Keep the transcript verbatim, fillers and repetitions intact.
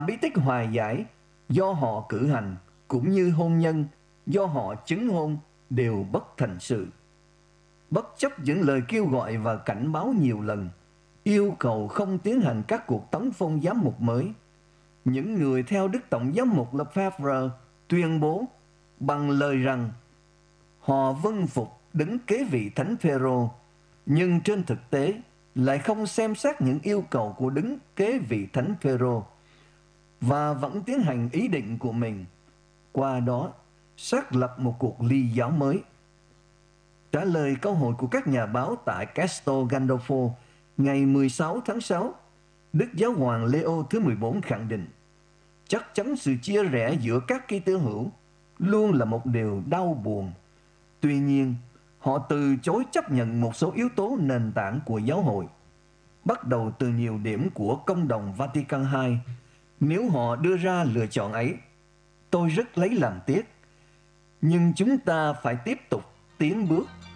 bí tích hòa giải do họ cử hành cũng như hôn nhân do họ chứng hôn đều bất thành sự. Bất chấp những lời kêu gọi và cảnh báo nhiều lần, yêu cầu không tiến hành các cuộc tấn phong giám mục mới, những người theo Đức Tổng giám mục Lefebvre tuyên bố bằng lời rằng họ vâng phục đứng kế vị Thánh Phêrô, nhưng trên thực tế lại không xem xét những yêu cầu của đứng kế vị Thánh Phêrô và vẫn tiến hành ý định của mình, qua đó xác lập một cuộc ly giáo mới. Trả lời câu hỏi của các nhà báo tại Castel Gandolfo ngày mười sáu tháng sáu, Đức Giáo hoàng Leo thứ mười bốn khẳng định chắc chắn sự chia rẽ giữa các Kitô hữu luôn là một điều đau buồn. Tuy nhiên, họ từ chối chấp nhận một số yếu tố nền tảng của giáo hội, bắt đầu từ nhiều điểm của Công đồng Vatican hai. Nếu họ đưa ra lựa chọn ấy, tôi rất lấy làm tiếc. Nhưng chúng ta phải tiếp tục tiến bước